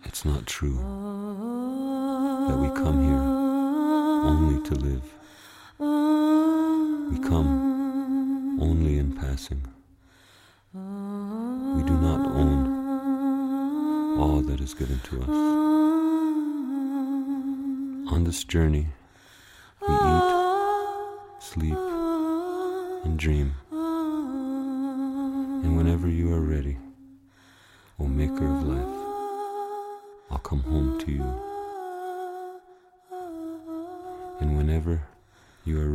It's not true that we come here only to live. We come only in passing. We do not own all that is given to us. On this journey, we eat, sleep, and dream. And whenever you are ready, O Maker of life, I'll come home to you. And whenever you are